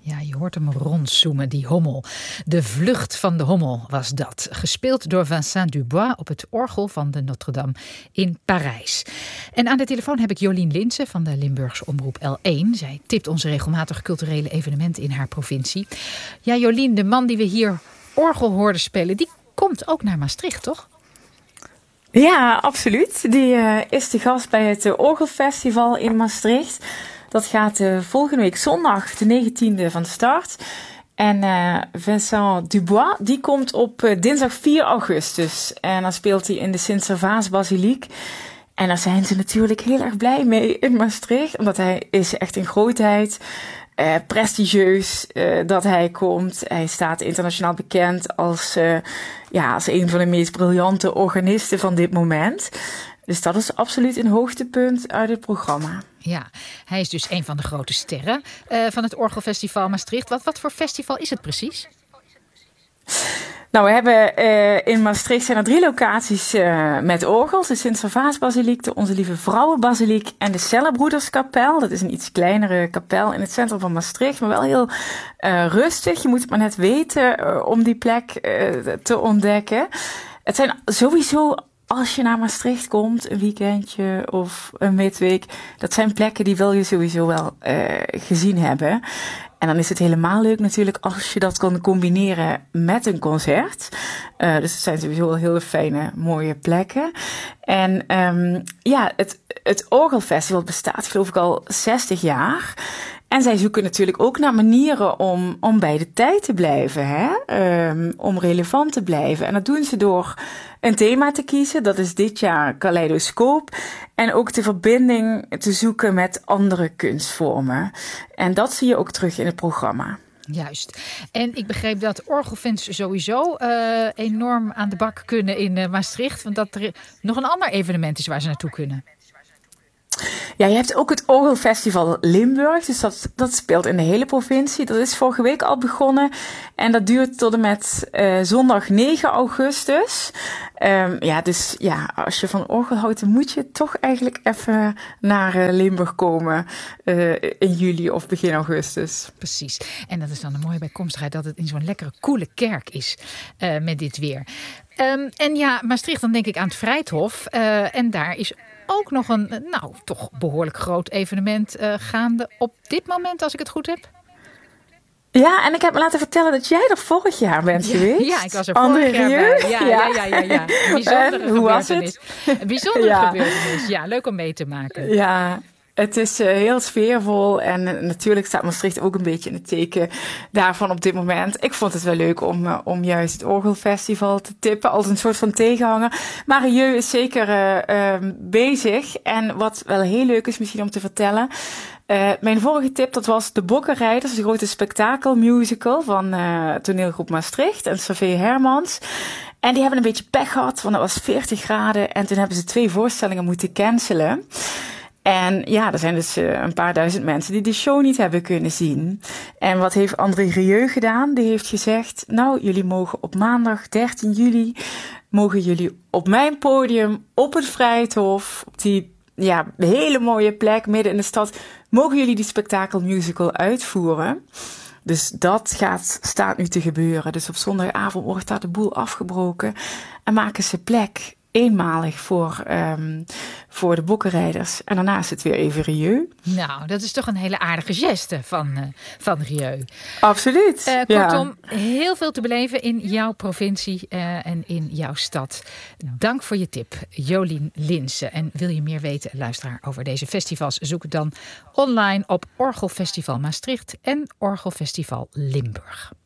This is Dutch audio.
Ja, je hoort hem rondzoomen, die hommel. De Vlucht van de Hommel was dat. Gespeeld door Vincent Dubois op het orgel van de Notre-Dame in Parijs. En aan de telefoon heb ik Jolien Linsen van de Limburgse omroep L1. Zij tipt ons regelmatig culturele evenementen in haar provincie. Ja, Jolien, de man die we hier orgel hoorden spelen, die komt ook naar Maastricht, toch? Ja, absoluut. Die is de gast bij het Orgelfestival in Maastricht. Dat gaat volgende week zondag de 19e van de start. En Vincent Dubois, die komt op dinsdag 4 augustus. En dan speelt hij in de Sint-Servaas-basiliek. En daar zijn ze natuurlijk heel erg blij mee in Maastricht. Omdat hij is echt een grootheid. Prestigieus dat hij komt. Hij staat internationaal bekend als een van de meest briljante organisten van dit moment. Dus dat is absoluut een hoogtepunt uit het programma. Ja, hij is dus een van de grote sterren van het Orgelfestival Maastricht. Wat voor festival is het precies? Nou, we hebben in Maastricht zijn er 3 locaties met orgels. De Sint-Servaas-basiliek, de Onze Lieve Vrouwen-basiliek en de Cellebroederskapel. Dat is een iets kleinere kapel in het centrum van Maastricht, maar wel heel rustig. Je moet het maar net weten om die plek te ontdekken. Het zijn sowieso, als je naar Maastricht komt, een weekendje of een midweek, dat zijn plekken die wil je sowieso wel gezien hebben. En dan is het helemaal leuk natuurlijk als je dat kan combineren met een concert. Dus het zijn sowieso wel hele fijne, mooie plekken. En het Orgelfestival bestaat geloof ik al 60 jaar. En zij zoeken natuurlijk ook naar manieren om bij de tijd te blijven, hè? Om relevant te blijven. En dat doen ze door een thema te kiezen. Dat is dit jaar Kaleidoscoop. En ook de verbinding te zoeken met andere kunstvormen. En dat zie je ook terug in het programma. Juist. En ik begreep dat orgelfans sowieso enorm aan de bak kunnen in Maastricht. Want dat er nog een ander evenement is waar ze naartoe kunnen. Ja, je hebt ook het Orgelfestival Limburg. Dus dat speelt in de hele provincie. Dat is vorige week al begonnen. En dat duurt tot en met zondag 9 augustus. Dus als je van orgel houdt, dan moet je toch eigenlijk even naar Limburg komen in juli of begin augustus. Precies. En dat is dan een mooie bijkomstigheid dat het in zo'n lekkere, koele kerk is met dit weer. Maastricht, dan denk ik aan het Vrijthof. En daar is ook nog een, toch behoorlijk groot evenement gaande op dit moment, als ik het goed heb. Ja, en ik heb me laten vertellen dat jij er vorig jaar bent geweest. Ja, ik was er vorig jaar bij. Ja. Bijzondere hoe was het? Een bijzondere gebeurtenis. Ja, leuk om mee te maken. Ja, het is heel sfeervol en natuurlijk staat Maastricht ook een beetje in het teken daarvan op dit moment. Ik vond het wel leuk om juist het Orgelfestival te tippen als een soort van tegenhanger. Maar Rieu is zeker bezig en wat wel heel leuk is misschien om te vertellen. Mijn vorige tip, dat was De Bokkenrijders, de grote spektakelmusical van toneelgroep Maastricht en Xavier Hermans. En die hebben een beetje pech gehad, want het was 40 graden en toen hebben ze 2 voorstellingen moeten cancelen. En ja, er zijn dus een paar duizend mensen die de show niet hebben kunnen zien. En wat heeft André Rieu gedaan? Die heeft gezegd, jullie mogen op maandag 13 juli, mogen jullie op mijn podium, op het Vrijthof, op die hele mooie plek midden in de stad, mogen jullie die spektakelmusical uitvoeren. Dus dat staat nu te gebeuren. Dus op zondagavond wordt daar de boel afgebroken en maken ze plek eenmalig voor de bokkenrijders. En daarna is het weer even Rieu. Nou, dat is toch een hele aardige geste van Rieu. Absoluut. Kortom, heel veel te beleven in jouw provincie en in jouw stad. Dank voor je tip, Jolien Linsen. En wil je meer weten, luisteraar, over deze festivals? Zoek het dan online op Orgelfestival Maastricht en Orgelfestival Limburg.